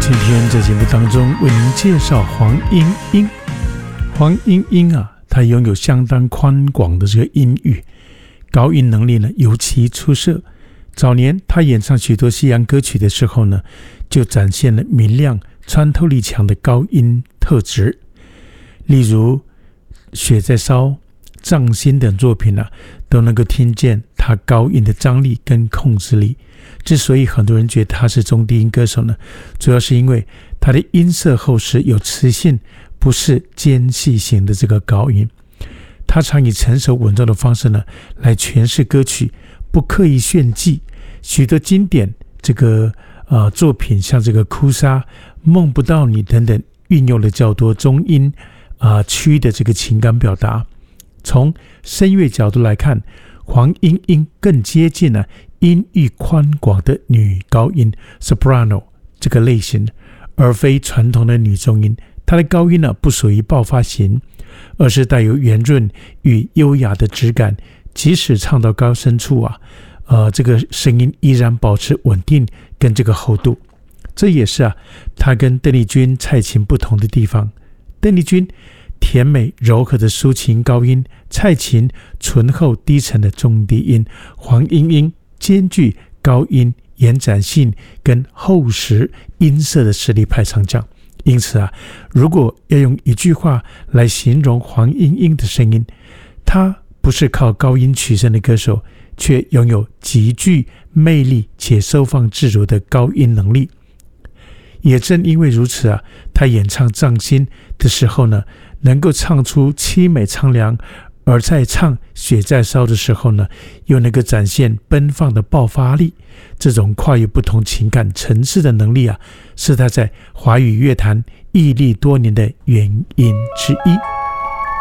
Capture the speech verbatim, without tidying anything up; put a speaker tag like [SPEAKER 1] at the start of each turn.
[SPEAKER 1] 今天在节目当中为您介绍黄莺莺。黄莺莺啊，她拥有相当宽广的这个音域，高音能力呢尤其出色。早年她演唱许多西洋歌曲的时候呢，就展现了明亮、穿透力强的高音特质。例如《雪在烧》、《杖心》等作品呢、啊，都能够听见她高音的张力跟控制力。之所以很多人觉得他是中低音歌手呢，主要是因为他的音色厚实有磁性，不是尖细型的这个高音。他常以成熟稳重的方式呢来诠释歌曲，不刻意炫技。许多经典这个呃作品，像这个《哭砂》、《梦不到你》等等，运用了较多中音啊、呃、区的这个情感表达。从声乐角度来看，黄莺莺更接近了音域宽广的女高音 soprano 这个类型，而非传统的女中音。她的高音呢不属于爆发型，而是带有圆润与优雅的质感，即使唱到高声处啊，呃，这个声音依然保持稳定跟这个厚度。这也是啊，她跟邓丽君、蔡琴不同的地方。邓丽君甜美柔和的抒情高音，蔡琴醇厚低沉的中低音，黄莺莺兼具高音、延展性跟厚实音色的实力派唱将。因此啊，如果要用一句话来形容黄莺莺的声音，她不是靠高音取胜的歌手，却拥有极具魅力且收放自如的高音能力。也正因为如此啊，她演唱《杖心》的时候呢，能够唱出凄美苍凉，而在唱《雪在烧》的时候呢，又能够展现奔放的爆发力。这种跨越不同情感层次的能力啊，是他在华语乐坛屹立多年的原因之一。